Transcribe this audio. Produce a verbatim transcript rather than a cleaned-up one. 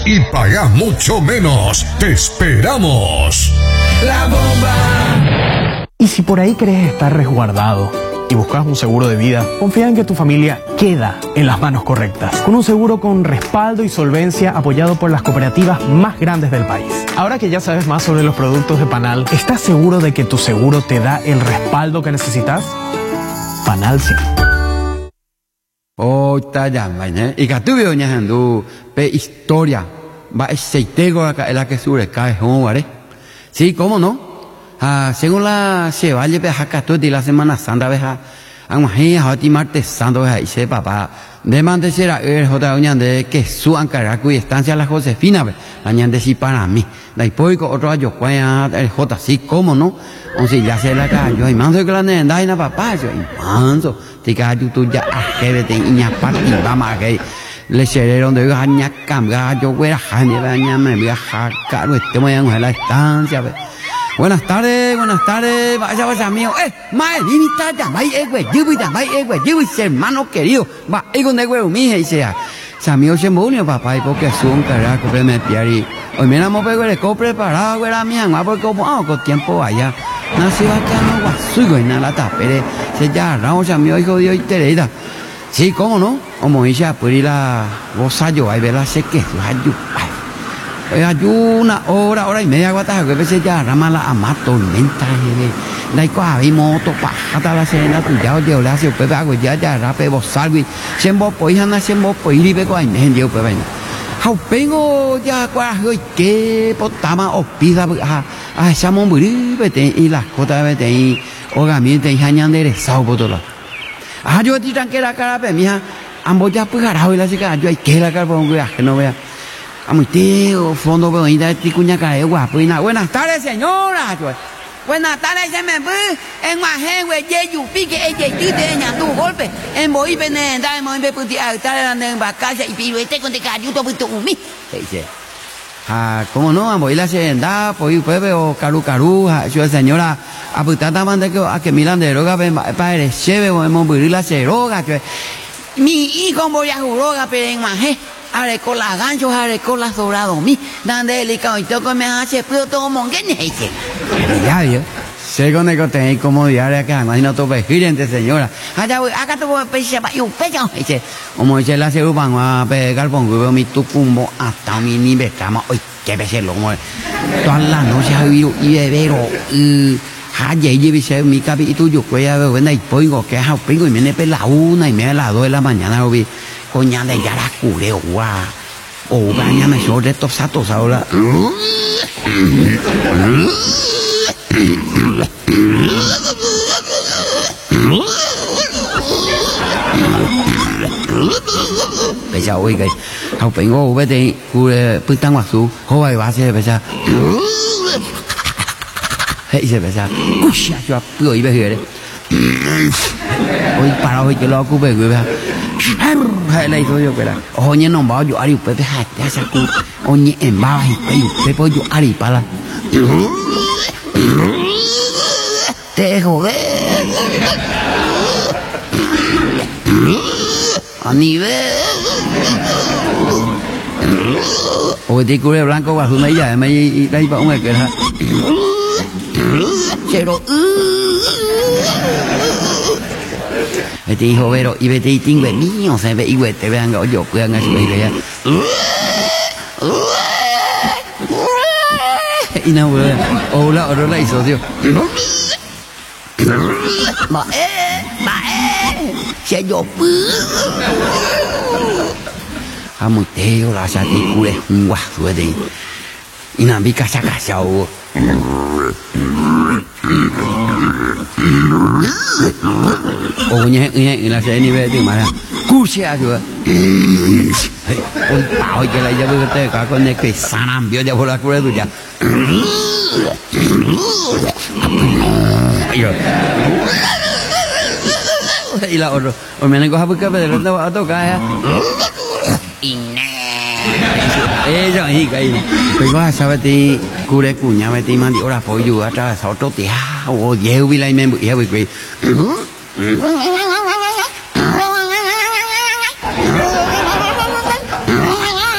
y pagás mucho menos. ¡Te esperamos! La Bomba. Y si por ahí querés estar resguardado y buscas un seguro de vida, confía en que tu familia queda en las manos correctas, con un seguro con respaldo y solvencia apoyado por las cooperativas más grandes del país. Ahora que ya sabes más sobre los productos de Panal, ¿estás seguro de que tu seguro te da el respaldo que necesitas? Panal sí. Oh, está ya, ¿eh? Y que tú veo ñajando, pe historia, va ese tego acá, el que sube, cae, ¿vale? Sí, ¿cómo no? Ah, según la se vaya a acá de la Semana Santa, veja, aunque a ti martes santo, veja, y se papá, de mantener será el jota uñan de que su ancaracu y estancia la Josefina, la ñan de si para mí, la hipoico otro año, cuaya, el jota, sí, ¿cómo no? O si ya se la cayó, y manso que la nenda, y na papá, yo, y manso, te cayó tú ya, a que vete, y ña parti, vamos a que, le serieron de ga ña cambia, yo, güera, jane, ña, me voy a jacar, este voy a la estancia, ve. Buenas tardes, buenas tardes, vaya, vaya mío, eh, mae, vinita, ya, vaya, eh, güey, yo voy a, vaya, eh, güey, yo voy a hermano querido, va, eh, con de güey, mi hija, sea, sea, mío, se murió, papá, y porque su un carajo, que me piari, hoy me la mope, güey, le compre preparado, güey, la mía, va, porque como, ah, con tiempo vaya, nací va, que no, guasu, güey, nada, la tapere, se ya, ramo, sea, mío, hijo, Dios, y tereda, sí, cómo no, como ella, pues, ir a, goza yo, ahí, verla, sé que, yo, ay, hay una hora, hora y media, guata, que a veces ya rama la ama tormenta, la icua, hay moto, pajata la cena, tu ya, yo le hace, pues, hago ya, ya, rape, vos salgo, siempre, pues, anda, siempre, pues, y ve con el yo, pues, venga. Hau pengo, ya, cuajo, y que, potama, o pida, ah, ah, esa momburi, vete, y las cotas, vete, y, ogamiente, y jañan de rezado, por todo. Ah, yo te tranquila la cara, pues, mija, ambos ya, pues, garao, y la chica, yo hay que la cara, pues, que no vea. A mi tío, fondo bonita de ticuña cae guapo y nada. Buenas tardes, señora. Buenas tardes, se me fue. En Majen, güey, yeyu, pique, ella, y tú te tu golpe. En Boí, Benenda, en Moimbe, Puti, Altar, en Bacasa, y Piruete, con te cayó todo tu umi. Dice, ah, ¿cómo no? A Boí la senda, pues, Pepe, o Caru Caru, yo, señora, a Putata, manda que, a que Milan de Roga, para el cheve, o en Momburi la ceroga, que. Mi hijo voy a juroga, pero en Majen. Are con las ganchos, are con las dorados, mi, dando delicado y todo me hace, pero todo mongueñe, dice. Ya vio, sé con el que tenéis como diario acá, imagino todo vigilante, señora. Allá voy, acá te voy a pedir, y un pecho, dice. Como dice la cerupa, a pegar pongo, mi tucumbo, hasta mi nivel, estamos, hoy, qué peselo, como todas las noches ha vivido, y bebero, y. Ha llegué a mi capítulo, yo voy a ver, y pongo que es a pingo, y me nepe la una y media, las dos de la mañana, vi. Coña de ya la curé, guau. O gaña me sobre estos satos ahora. Pesa oiga, hau pengo vete cure putang wasu, hoy va a ser pesa. Hey, se pesa. Uy, yo apuro y ve. Hoy para hoy que lo ocupe, güey. Hay la historia que era. Oye, no va yo ari pepe ya saco. Oye, en va y pepe yo ari para. Te joder. A nivel. Oye, te cubre blanco bajo una ya, me y ahí para un que era. Pero este hijo vero y vete y tingo mío se ve y güey te vean yo cuidan a su idea y no güey hola hola la hizo tío ma eh ma eh se yo a muy teo la sa ti cure un guaso de y na vi casa casa o ô nhé nhé là sẽ đi về thì mà cú xe chưa ôi bảo cái này giờ bây giờ cả con này cái sanam bây giờ là cái rồi giờ đây là rồi rồi mình có học cái về rồi đâu ở đâu cái ê rồi hi cái bây giờ sao vậy cú đấy cú nhà vậy thì mang đi ora phôi dù ở trong sáu chốt thì ha ô dễ vì lại mình bị hiểu bị